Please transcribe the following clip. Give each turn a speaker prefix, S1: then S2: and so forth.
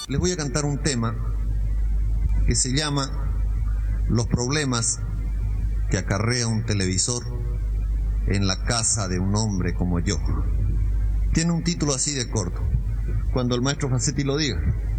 S1: les voy a cantar un tema que se llama Los problemas que acarrea un televisor en la casa de un hombre como yo. Tiene un título así de corto: Cuando el maestro Facchetti lo diga.